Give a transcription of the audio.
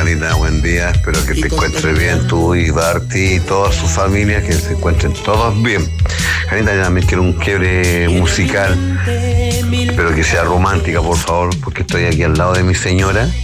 Janita, buen día. Espero que te encuentres bien tú y Barty y toda su familia, que se encuentren todos bien. Janita, yo también quiero un quiebre musical. Espero que sea romántica, por favor, porque estoy aquí al lado de mi señora